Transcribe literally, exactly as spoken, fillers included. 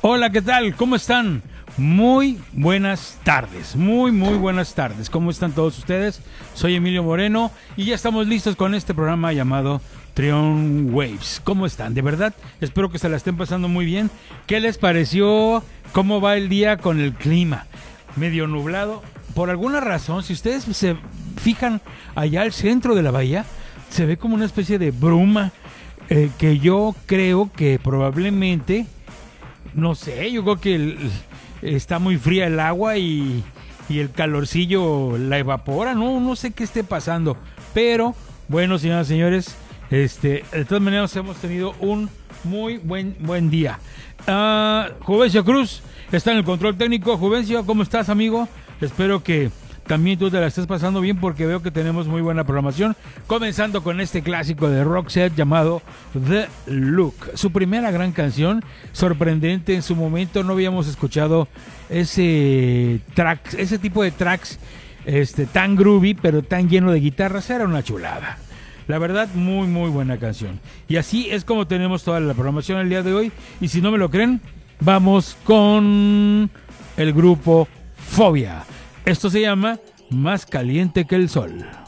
Hola, ¿qué tal? ¿Cómo están? Muy buenas tardes, muy, muy buenas tardes. ¿Cómo están todos ustedes? Soy Emilio Moreno y ya estamos listos con este programa llamado Trion Waves. ¿Cómo están? De verdad, espero que se la estén pasando muy bien. ¿Qué les pareció? ¿Cómo va el día con el clima? Medio nublado. Por alguna razón, si ustedes se fijan allá al centro de la bahía, se ve como una especie de bruma eh, que yo creo que probablemente, no sé, yo creo que el, está muy fría el agua y, y el calorcillo la evapora, no, no sé qué esté pasando, pero bueno, señoras y señores, este, de todas maneras hemos tenido un muy buen buen día. Uh, Juvencio Cruz está en el control técnico. Juvencio, ¿cómo estás, amigo? Espero que también tú te la estés pasando bien porque veo que tenemos muy buena programación. Comenzando con este clásico de Roxette llamado The Look. Su primera gran canción, sorprendente en su momento. No habíamos escuchado ese track, ese tipo de tracks este, tan groovy, pero tan lleno de guitarras. Era una chulada. La verdad, muy, muy buena canción. Y así es como tenemos toda la programación el día de hoy. Y si no me lo creen, vamos con el grupo Fobia. Esto se llama Más Caliente que el Sol.